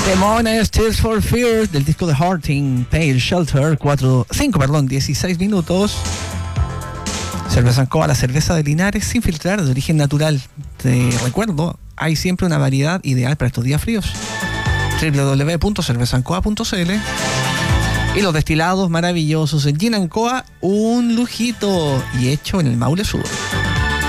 Demones, Tears for Fears, del disco de Haunting, Pale Shelter, 16 minutos. Cerveza Ancoa, la cerveza de Linares sin filtrar, de origen natural. Te recuerdo, hay siempre una variedad ideal para estos días fríos. www.cervezancoa.cl. Y los destilados maravillosos en Gin Ancoa, un lujito, y hecho en el Maule Sur.